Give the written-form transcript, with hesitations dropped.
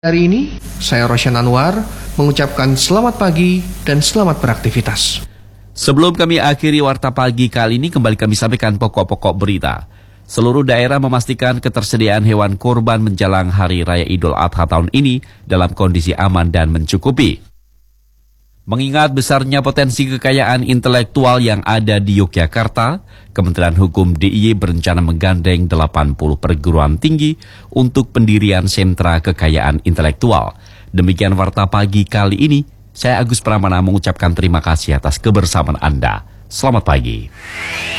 Hari ini, saya Roshan Anwar mengucapkan selamat pagi dan selamat beraktivitas. Sebelum kami akhiri Warta Pagi kali ini, kembali kami sampaikan pokok-pokok berita. Seluruh daerah memastikan ketersediaan hewan kurban menjelang Hari Raya Idul Adha tahun ini dalam kondisi aman dan mencukupi. Mengingat besarnya potensi kekayaan intelektual yang ada di Yogyakarta, Kementerian Hukum DIY berencana menggandeng 80 perguruan tinggi untuk pendirian sentra kekayaan intelektual. Demikian Warta Pagi kali ini, saya Agus Pramana mengucapkan terima kasih atas kebersamaan Anda. Selamat pagi.